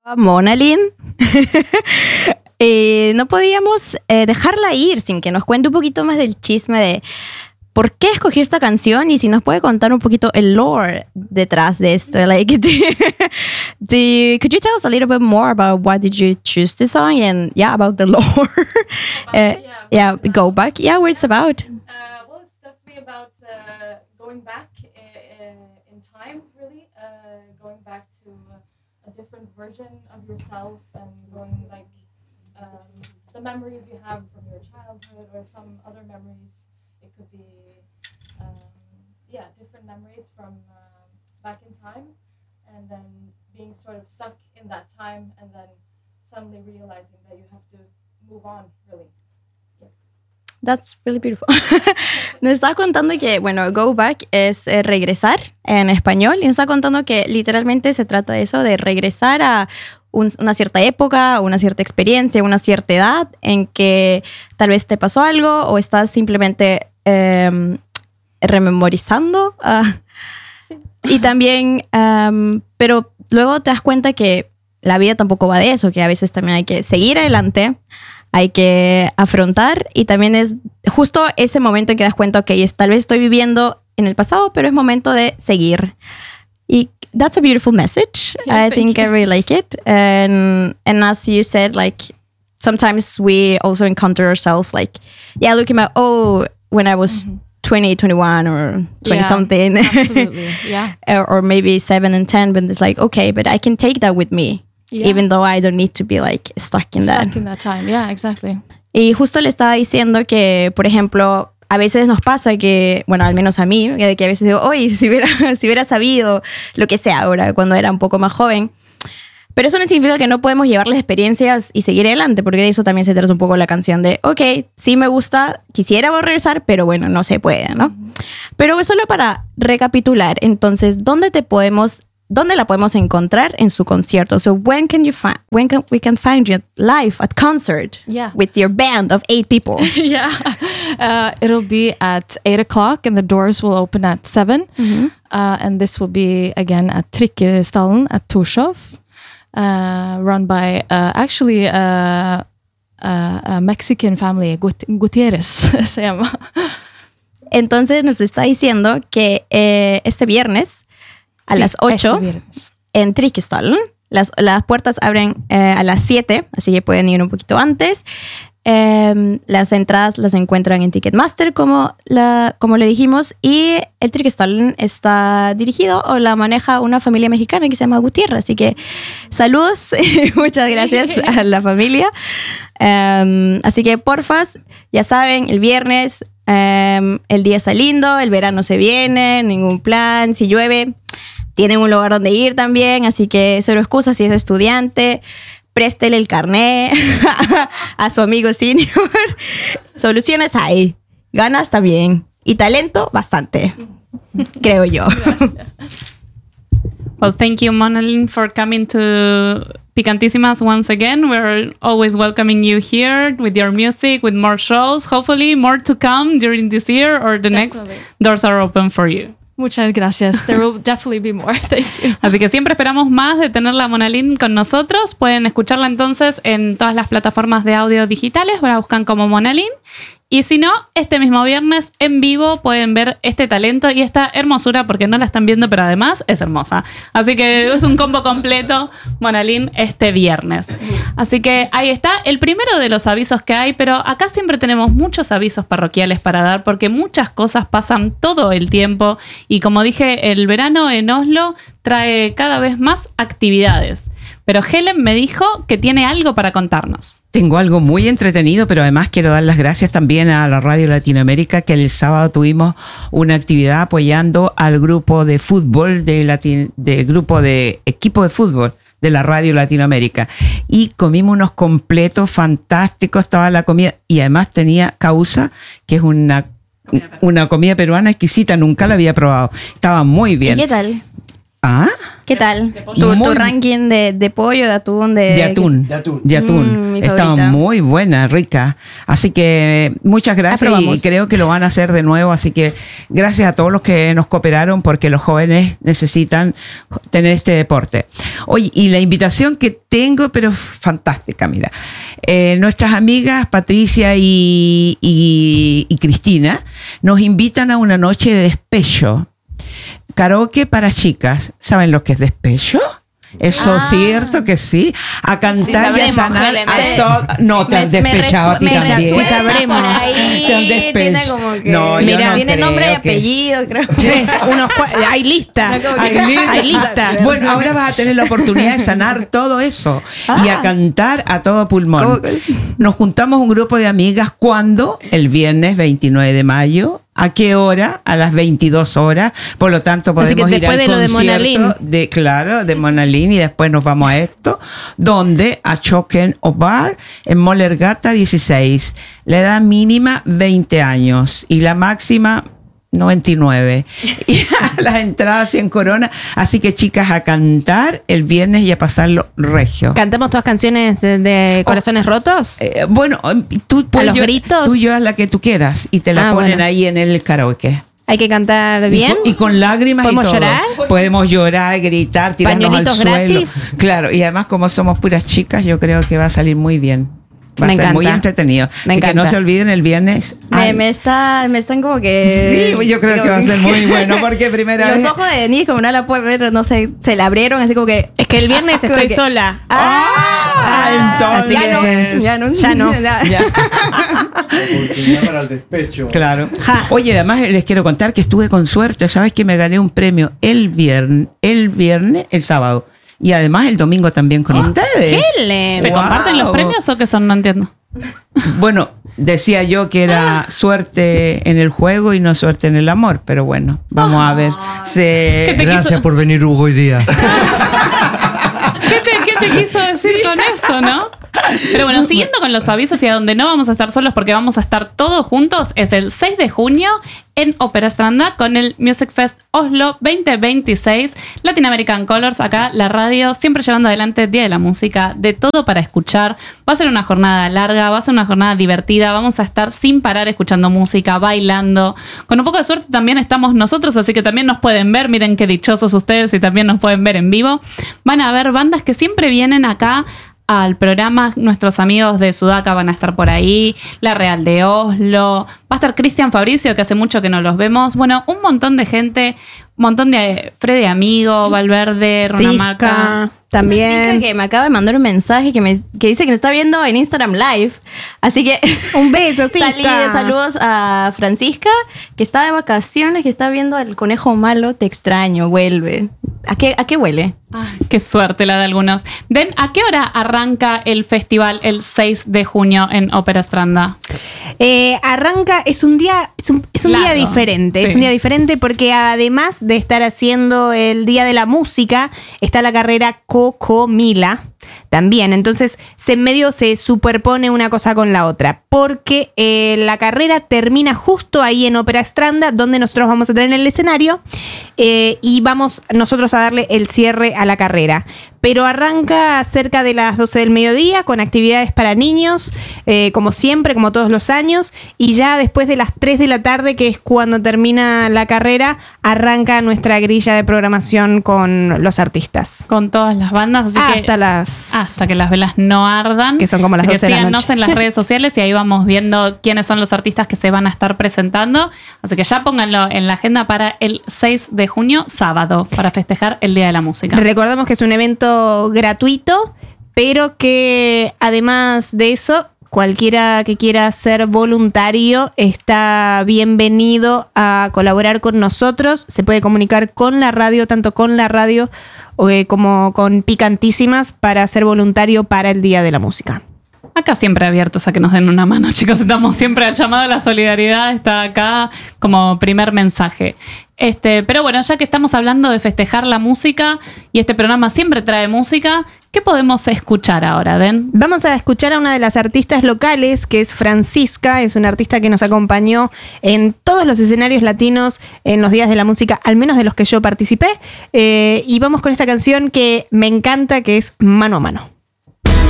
Mona Lynn. No podíamos dejarla ir sin que nos cuente un poquito más del chisme de por qué escogió esta canción y si nos puede contar un poquito el lore detrás de esto. Like, could you tell us a little bit more about why did you choose this song and about the lore? Go back. Yeah, what it's about. Well, it's definitely about going back in time, really. Going back to a different version of yourself and going like the memories you have from your childhood or some other memories. It could be, different memories from back in time, and then being sort of stuck in that time, and then suddenly realizing that you have to move on, really. Yeah. That's really beautiful. Nos está contando que, go back es regresar en español, y nos está contando que literalmente se trata de eso, de regresar a una cierta época, una cierta experiencia, una cierta edad en que tal vez te pasó algo o estás simplemente rememorizando. Sí. Y también, pero luego te das cuenta que la vida tampoco va de eso, que a veces también hay que seguir adelante, hay que afrontar, y también es justo ese momento en que das cuenta, tal vez estoy viviendo en el pasado, pero es momento de seguir. Y that's a beautiful message. Yeah, I think I really like it. And as you said, like, sometimes we also encounter ourselves like, looking at, when I was 20, 21 or 20 something. Absolutely, yeah. or maybe 7 and 10, but it's like, okay, but I can take that with me. Yeah. Even though I don't need to be like stuck in that time. Yeah, exactly. Y justo le estaba diciendo que, por ejemplo, a veces nos pasa que, al menos a mí, que a veces digo, si hubiera sabido lo que sea ahora, cuando era un poco más joven. Pero eso no significa que no podemos llevar las experiencias y seguir adelante, porque de eso también se trata un poco la canción de, sí me gusta, quisiera regresar, pero no se puede, ¿no? Pero solo para recapitular, entonces, ¿dónde la podemos encontrar en su concierto? So when can we find you live at concert with your band of 8 people? It'll be at 8:00 and the doors will open at 7. Mm-hmm. And this will be again at Trikkestallen at Torshov, run by a Mexican family, Gutierrez se llama. Entonces nos está diciendo que este viernes a las 8 en Trikkestallen. Las puertas abren a las 7, así que pueden ir un poquito antes. Las entradas las encuentran en Ticketmaster, como le dijimos, y el Trikkestallen está dirigido o la maneja una familia mexicana que se llama Gutiérrez. Así que saludos y muchas gracias a la familia. Así que porfas, ya saben, el viernes el día está lindo, el verano se viene, ningún plan, si llueve tienen un lugar donde ir también, así que cero excusas si es estudiante, préstele el carné a su amigo senior. Soluciones hay, ganas también, y talento bastante, creo yo. Well, thank you, Mona Lynn, for coming to Picantísimas once again. We're always welcoming you here with your music, with more shows, hopefully more to come during this year or the next. Doors are open for you. Muchas gracias. There will definitely be more. Thank you. Así que siempre esperamos más de tenerla a Mona Lynn con nosotros. Pueden escucharla entonces en todas las plataformas de audio digitales. La buscan como Mona Lynn. Y si no, este mismo viernes en vivo pueden ver este talento y esta hermosura, porque no la están viendo, pero además es hermosa. Así que es un combo completo, Mona Lynn, este viernes. Así que ahí está el primero de los avisos que hay, pero acá siempre tenemos muchos avisos parroquiales para dar, porque muchas cosas pasan todo el tiempo. Y como dije, el verano en Oslo trae cada vez más actividades. Pero Helen me dijo que tiene algo para contarnos. Tengo algo muy entretenido, pero además quiero dar las gracias también a la Radio Latinoamérica, que el sábado tuvimos una actividad apoyando al grupo de fútbol, grupo de equipo de fútbol de la Radio Latinoamérica. Y comimos unos completos fantásticos, estaba la comida, y además tenía causa, que es una comida peruana exquisita, nunca la había probado. Estaba muy bien. ¿Y qué tal? ¿Ah? ¿Qué tal? pollo. Tu Muy- ranking de pollo, de atún, De atún. De atún. mi Estaba favorita. muy buena, rica. Así que muchas gracias Aprobamos. y creo que lo van a hacer de nuevo. Así que gracias a todos los que nos cooperaron porque los jóvenes necesitan tener este deporte. Oye, y la invitación que tengo, pero fantástica, mira. Nuestras amigas Patricia y Cristina nos invitan a una noche de despecho. Karaoke para chicas. ¿Saben lo que es despecho? Eso es cierto que sí. A cantar y a sabremos, sanar Helen. a todos. No, te has despechado a ti también. Sí, sabremos. Por ahí Te han tiene despecho. como que... No, yo Mira, no tiene creo nombre y que- apellido, creo. Hay lista. No, como que- Hay lista. Bueno, ahora vas a tener la oportunidad de sanar todo eso y a cantar a todo pulmón. ¿Cómo que? Nos juntamos un grupo de amigas cuando el viernes 29 de mayo. ¿A qué hora? A las 22 horas. Por lo tanto, Así que podemos ir después al de lo de concierto Monalín. claro, de Monalín y después nos vamos a esto, donde a Choquen o Bar en Molergata 16. La edad mínima 20 años y la máxima 99. Y las entradas 100 coronas. Así que chicas, a cantar el viernes y a pasarlo regio. ¿Cantamos todas canciones de Corazones Rotos? Bueno, tú puedes los gritos? tú llevas la que tú quieras y te la ponen Bueno. ahí en el karaoke. ¿Hay que cantar bien? Y con lágrimas y ¿Podemos todo. llorar? Podemos llorar, gritar, tirarnos al ¿Pañuelitos suelo. gratis? Claro, y además como somos puras chicas, yo creo que va a salir muy bien. Va Me a ser muy encanta. entretenido. Me Así que no encanta. se olviden el viernes. Ay, Me están como que... sí, yo creo que va a ser muy bueno porque primera Los vez. ojos de Denise, como no la puede ver, no sé, se la abrieron así como que... Es que el viernes Como estoy que- sola. Entonces. Ya no. Ya no. Ya. Oportunidad para el despecho. Claro. Ja. Oye, además les quiero contar que estuve con suerte. ¿Sabes que me gané un premio el viernes, el sábado? Y además el domingo también con ustedes. Helen. ¿Se Wow. comparten los premios o qué son? No entiendo. Bueno, decía yo que era suerte en el juego y no suerte en el amor, pero bueno, vamos a ver. ¿Qué te Gracias quiso- por venir, Hugo, hoy día. ¿Qué te quiso decir con eso, no? Pero bueno, siguiendo con los avisos y a donde no vamos a estar solos porque vamos a estar todos juntos, es el 6 de junio en Ópera Stranda con el Music Fest Oslo 2026, Latin American Colors, acá la radio, siempre llevando adelante Día de la Música, de todo para escuchar. Va a ser una jornada larga, va a ser una jornada divertida, vamos a estar sin parar escuchando música, bailando. Con un poco de suerte también estamos nosotros, así que también nos pueden ver, miren qué dichosos ustedes y también nos pueden ver en vivo. Van a haber bandas que siempre vienen acá al programa, nuestros amigos de Sudaca van a estar por ahí, La Real de Oslo, va a estar Cristian Fabricio, que hace mucho que no los vemos, bueno, un montón de gente, un montón de Freddy Amigo, Valverde, Runamarca. Cisca, también. Fija que me acaba de mandar un mensaje que dice que nos está viendo en Instagram Live. Así que Un beso, Cisca. saludos a Francisca, que está de vacaciones, que está viendo al conejo malo. Te extraño, vuelve. ¿A qué huele? Ay, qué suerte la de algunos. Den, ¿a qué hora arranca el festival el 6 de junio en Ópera Stranda? Arranca, es un día, es un día Largo, diferente. sí. Es un día diferente porque además de estar haciendo el Día de la Música, está la carrera Cocomila también. Entonces, en medio se superpone una cosa con la otra. Porque la carrera termina justo ahí en Ópera Stranda, donde nosotros vamos a tener el escenario y vamos nosotros a darle el cierre a la carrera. Pero arranca cerca de las 12 del mediodía con actividades para niños, como siempre, como todos los años. Y ya después de las 3 de la tarde, que es cuando termina la carrera, arranca nuestra grilla de programación con los artistas. Con todas las bandas, así que Hasta que las velas no ardan. Que son como las Así 12 de la síganos noche. en las redes sociales y ahí vamos viendo quiénes son los artistas que se van a estar presentando. Así que ya pónganlo en la agenda para el 6 de junio, sábado, para festejar el Día de la Música. Recordamos que es un evento gratuito, pero que además de eso, cualquiera que quiera ser voluntario está bienvenido a colaborar con nosotros. Se puede comunicar con la radio, tanto con la radio como con Picantísimas, para ser voluntario para el Día de la Música. Acá siempre abiertos a que nos den una mano, chicos. Estamos siempre al llamado a la solidaridad, está acá como primer mensaje. Pero bueno, ya que estamos hablando de festejar la música y este programa siempre trae música, ¿qué podemos escuchar ahora, Den? Vamos a escuchar a una de las artistas locales, que es Francisca. Es una artista que nos acompañó en todos los escenarios latinos en los días de la música, al menos de los que yo participé. Y vamos con esta canción que me encanta, que es Mano a Mano.